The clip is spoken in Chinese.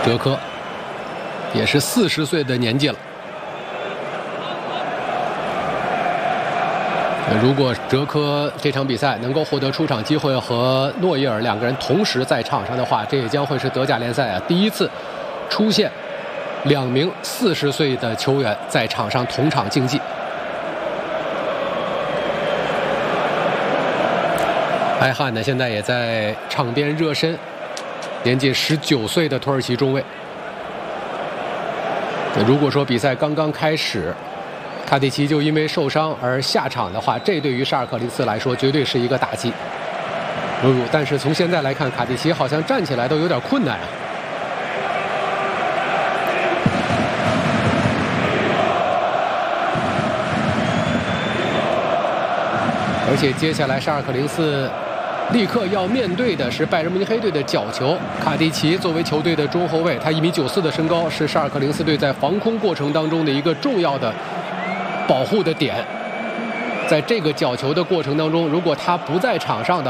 哲科也是40岁的年纪了。如果哲科这场比赛能够获得出场机会和诺伊尔两个人同时在场上的话，这也将会是德甲联赛第一次出现2名40岁的球员在场上同场竞技。埃汉呢，现在也在场边热身，年仅19岁的土耳其中卫。如果说比赛刚刚开始，卡迪奇就因为受伤而下场的话，这对于沙尔克零四来说绝对是一个打击。但是从现在来看，卡迪奇好像站起来都有点困难啊。而且接下来沙尔克零四立刻要面对的是拜仁慕尼黑队的角球。卡迪奇作为球队的中后卫，他1.94米的身高，是沙尔克零四队在防空过程当中的一个重要的保护的点。在这个角球的过程当中，如果他不在场上的